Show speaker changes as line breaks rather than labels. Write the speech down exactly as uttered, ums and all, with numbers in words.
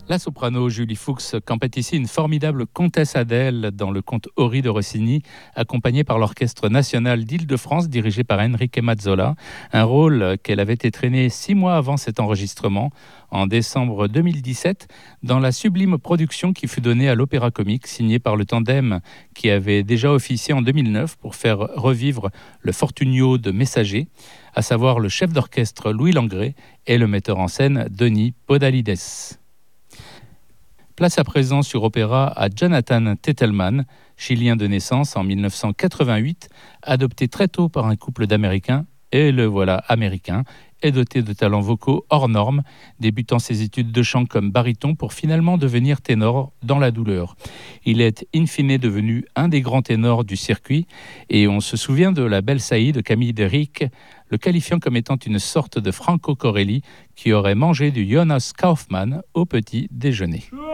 La soprano Julie Fuchs campait ici une formidable comtesse Adèle dans le conte Ori de Rossini, accompagnée par l'Orchestre national d'Île-de-France dirigé par Enrique Mazzola, un rôle qu'elle avait étrenné six mois avant cet enregistrement, en décembre deux mille dix-sept, dans la sublime production qui fut donnée à l'Opéra Comique, signée par le tandem qui avait déjà officié en deux mille neuf pour faire revivre le Fortunio de Messager, à savoir le chef d'orchestre Louis Langrée et le metteur en scène Denis Podalides. Place à présent sur opéra à Jonathan Tettelman, chilien de naissance en mille neuf cent quatre-vingt-huit, adopté très tôt par un couple d'Américains, et le voilà américain, est doté de talents vocaux hors normes, débutant ses études de chant comme baryton pour finalement devenir ténor dans la douleur. Il est in fine devenu un des grands ténors du circuit, et on se souvient de La Belle Saillie de Camille Deric, le qualifiant comme étant une sorte de Franco Corelli qui aurait mangé du Jonas Kaufmann au petit déjeuner.